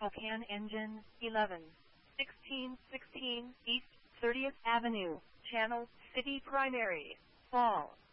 Spokane Engine, 111616 East 30th Avenue, Channel City Primary, Fall.